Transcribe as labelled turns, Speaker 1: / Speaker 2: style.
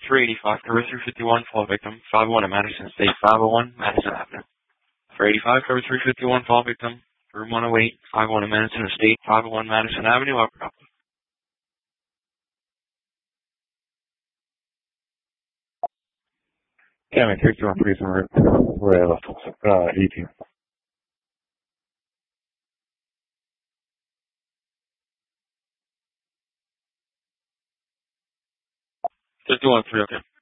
Speaker 1: 385, cover 351, fall victim, 501 at Madison State, 501 Madison Avenue. 385, cover 351, fall victim, room 108, 501 at Madison Estate, 501 Madison Avenue, Upper Upland.
Speaker 2: Yeah, man, 321 Prison where I left 18.
Speaker 1: Just doing 3, okay.